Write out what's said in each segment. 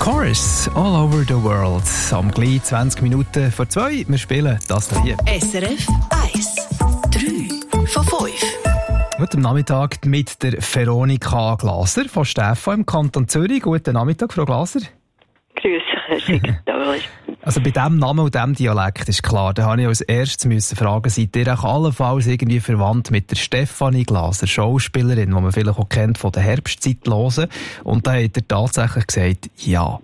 Chorus, All Over the World. Am gleich 20 Minuten vor 2. Wir spielen das hier. SRF 1. 3 von 5. Heute Nachmittag mit der Veronika Glaser von Steffo im Kanton Zürich. Guten Nachmittag, Frau Glaser. Grüß dich, Herr Sekretär. Also bei diesem Namen und diesem Dialekt ist klar, da habe ich als erstes fragen, seid ihr auch allenfalls irgendwie verwandt mit der Stefanie Glaser, Schauspielerin, die man vielleicht auch kennt von den Herbstzeitlosen? Und da hat er tatsächlich gesagt, ja.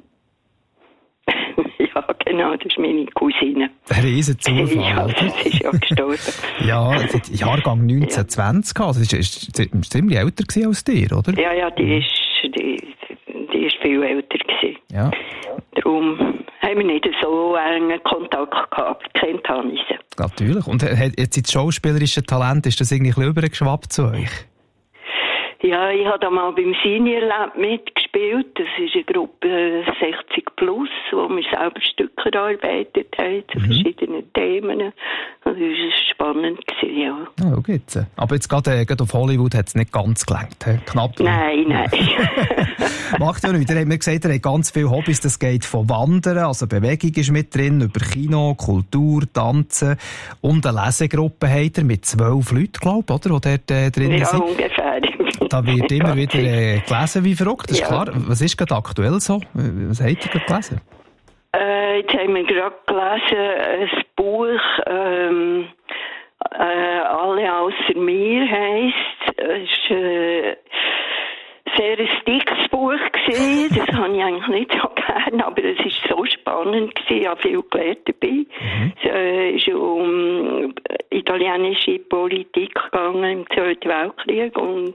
Ja, genau, das ist meine Cousine. Ein riesen Zufall, ja, oder? sie ist ja gestorben. Ja, Jahrgang 1920, also sie war ziemlich älter als dir, oder? Ja, die ist viel älter gewesen. Ja. Darum haben wir nicht so engen Kontakt gehabt. Kennt habe ich sie. Natürlich. Und jetzt das schauspielerische Talent, ist das irgendwie ein bisschen übergeschwappt zu euch? Ja, ich habe da mal beim Senior Lab mitgespielt. Das ist eine Gruppe 60 plus, wo wir selber Stücke erarbeitet haben zu verschiedenen Themen. Das war spannend gewesen, ja. Oh, geht's. Aber jetzt gerade auf Hollywood hat es nicht ganz gelangt. Knapp. Nein. Macht ja nichts. Ihr habt mir gesagt, ihr habt ganz viele Hobbys. Das geht von Wandern, also Bewegung ist mit drin, über Kino, Kultur, Tanzen und eine Lesegruppe habt ihr mit 12 Leuten, glaube ich, oder? Die dort drin ja, sind. Ungefähr. Da wird immer wieder gelesen wie verrückt, das ist klar. Was ist gerade aktuell so? Was habt ihr gerade gelesen? Jetzt haben wir gerade gelesen, ein Buch, «Alle ausser mir» heisst. Es war sehr ein dickes Buch gewesen. Das habe ich eigentlich nicht so gerne, aber es war so spannend gewesen. Ich habe viel gelernt dabei. Es ist um italienische Politik gegangen im Zweiten Weltkrieg und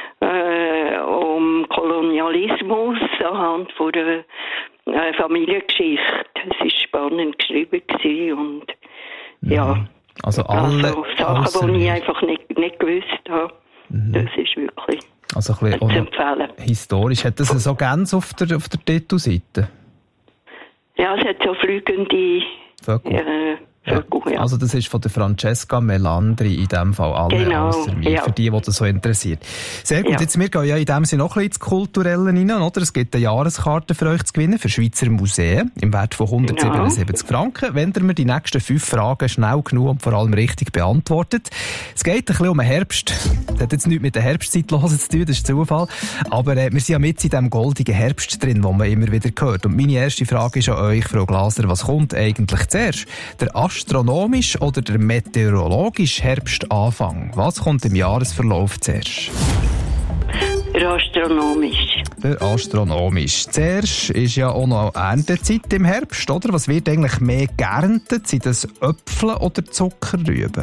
um Kolonialismus anhand von der Familiengeschichte. Es war spannend geschrieben gewesen und ja. Also alle Sachen, die ich einfach nicht gewusst habe. Das ist wirklich also ein bisschen zu empfehlen. Historisch. Hat das so ganz auf der Titelseite? Ja, es hat so fliegende Vögel. Ja. Also das ist von der Francesca Melandri in dem Fall alle ausser mir, für die das so interessiert. Sehr gut, jetzt wir gehen ja in dem Sinne noch ein bisschen ins Kulturelle rein, oder? Es gibt eine Jahreskarte für euch zu gewinnen, für Schweizer Museen, im Wert von 177 Franken, wenn ihr mir die nächsten 5 Fragen schnell genug und vor allem richtig beantwortet. Es geht ein bisschen um den Herbst. Das hat jetzt nichts mit der Herbstzeit zu tun, das ist Zufall. Aber wir sind ja mit in diesem goldigen Herbst drin, den man immer wieder hört. Und meine erste Frage ist an euch, Frau Glaser, was kommt eigentlich zuerst? Der astronomisch oder der meteorologische Herbstanfang? Was kommt im Jahresverlauf zuerst? Der astronomisch. Der astronomisch. Zuerst ist ja auch noch Erntezeit im Herbst, oder? Was wird eigentlich mehr geerntet? Sind das Äpfel oder Zuckerrüben?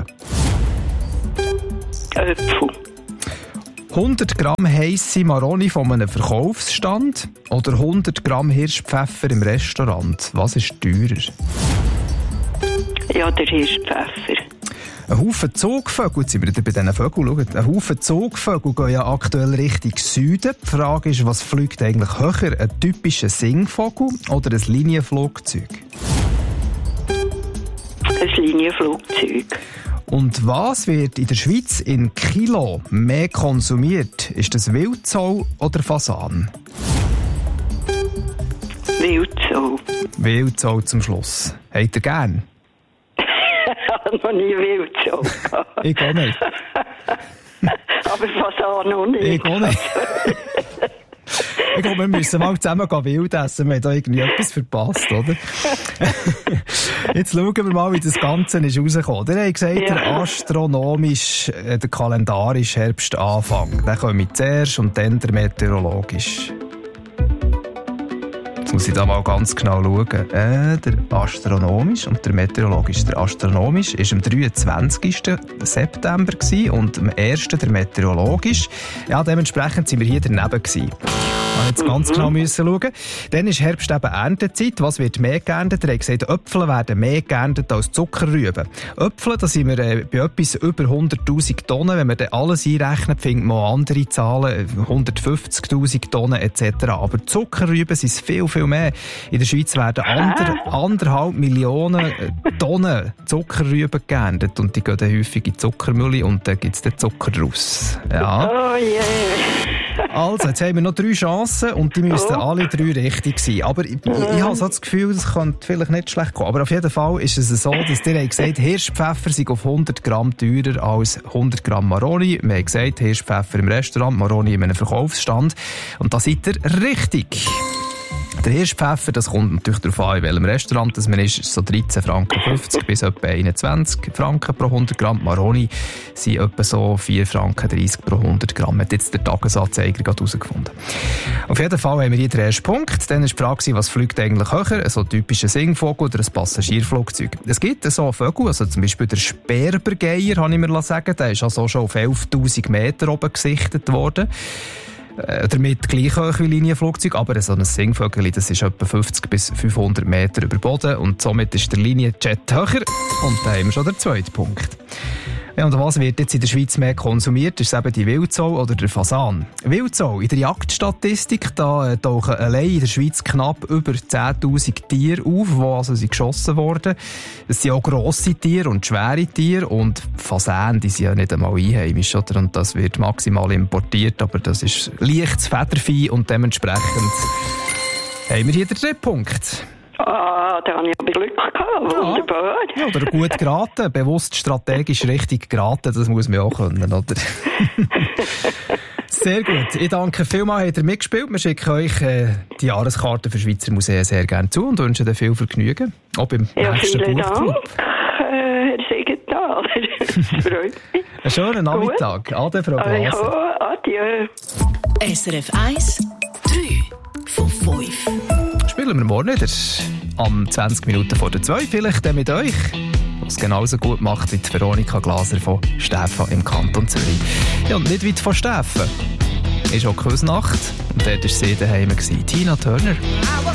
Äpfel. 100 Gramm heisse Maroni von einem Verkaufsstand oder 100 Gramm Hirschpfeffer im Restaurant? Was ist teurer? Ja, der Hirschpfeffer. Ein Haufen Zugvögel, jetzt sind wir wieder bei diesen Vögeln, schaut. Ein Haufen Zugvögel gehen ja aktuell Richtung Süden. Die Frage ist, was fliegt eigentlich höher? Ein typischer Singvogel oder ein Linienflugzeug? Ein Linienflugzeug. Und was wird in der Schweiz in Kilo mehr konsumiert? Ist das Wildsau oder Fasan? Wildsau. Wildsau zum Schluss. Habt ihr gern? Ich habe noch nie Wildsau gehabt. Ich auch nicht. Aber Fasan noch nicht. Ich auch nicht. Ich glaube, wir müssen mal zusammen wild essen. Wir haben da irgendwie etwas verpasst, oder? Jetzt schauen wir mal, wie das Ganze ist rausgekommen. Ihr habt gesagt, der astronomisch, der kalendarisch Herbstanfang. Dann kommen wir zuerst und dann der meteorologisch. Jetzt muss ich da mal ganz genau schauen. Der astronomisch und der meteorologisch. Der astronomisch war am 23. September und am 1. der meteorologisch. Ja, dementsprechend sind wir hier daneben gewesen. Ich jetzt ganz genau schauen. Dann ist Herbst eben Erntezeit. Was wird mehr geerntet? Er hat gesagt, Äpfel werden mehr geerntet als Zuckerrüben. Äpfel, da sind wir bei etwas über 100'000 Tonnen. Wenn man dann alles einrechnet, findet man andere Zahlen, 150'000 Tonnen etc. Aber Zuckerrüben sind es viel, viel mehr. In der Schweiz werden 1,5 Millionen Tonnen Zuckerrüben geerntet. Und die gehen dann häufig in die Zuckermühle und dann gibt es den Zucker raus. Ja. Oh je. Also, jetzt haben wir noch 3 Chancen und die müssten alle 3 richtig sein. Aber ich habe so das Gefühl, das könnte vielleicht nicht schlecht kommen. Aber auf jeden Fall ist es so, dass ihr gesagt, Hirschpfeffer sei auf 100 Gramm teurer als 100 Gramm Maroni. Wir haben gesagt, Hirschpfeffer im Restaurant, Maroni in einem Verkaufsstand. Und da seid ihr richtig. Der Hirschpfeffer, das kommt natürlich darauf an, in welchem Restaurant das man ist so 13,50 Franken bis etwa 21 Franken pro 100 Gramm. Maroni sind etwa so 4,30 Franken pro 100 Gramm. Hat jetzt der Tagesanzeiger gerade herausgefunden. Auf jeden Fall haben wir hier den ersten Punkt. Dann war die Frage, was fliegt eigentlich höher? So ein typischer Singvogel oder ein Passagierflugzeug. Es gibt so Vögel, also zum Beispiel der Sperbergeier, habe ich mir sagen. Der ist also schon auf 11'000 Meter oben gesichtet worden. Damit gleich hoch wie Linienflugzeug, aber so ein Singvögel, das ist etwa 50 bis 500 Meter über Boden und somit ist der Linienjet höher. Und da haben wir schon den zweiten Punkt. Ja, und was wird jetzt in der Schweiz mehr konsumiert? Ist es eben die Wildsau oder der Fasan? Wildsau, in der Jagdstatistik, da tauchen allein in der Schweiz knapp über 10'000 Tiere auf, die also sind geschossen wurden. Es sind auch grosse Tiere und schwere Tiere und Fasan, die sind ja nicht einmal einheimisch, oder? Und das wird maximal importiert, aber das ist leichtes Federvieh und dementsprechend haben wir hier den dritten Punkt. Ah, da habe ich aber Glück gehabt. Wunderbar. Ja, oder gut geraten. Bewusst strategisch richtig geraten, das muss man auch können, oder? Sehr gut. Ich danke vielmals, habt ihr mitgespielt. Wir schicken euch die Jahreskarte für Schweizer Museen sehr gerne zu und wünschen dir viel Vergnügen. Auch beim nächsten Buchclub. Herr Siegenthaler. Das freut mich. Einen schönen Nachmittag. Ade, Frau Glaser. Adieu. SRF 1, 3 von 5. Spielen wir morgen wieder. Am 20 Minuten vor der 2 vielleicht dann mit euch, was genauso gut macht wie die Veronika Glaser von Stäfa im Kanton Zürich. Ja, und nicht weit von Stäfa ist auch Küsnacht und dort war sie daheim, Tina Turner.